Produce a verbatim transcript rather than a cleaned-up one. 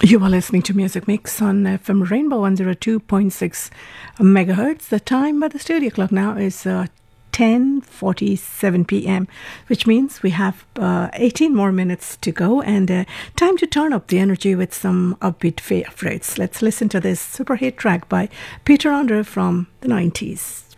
You are listening to Music Mix on F M Rainbow one oh two point six megahertz. The time by the studio clock now is uh, ten forty-seven p.m., which means we have uh, eighteen more minutes to go and uh, time to turn up the energy with some upbeat favorites. Let's listen to this super hit track by Peter Andre from the nineties.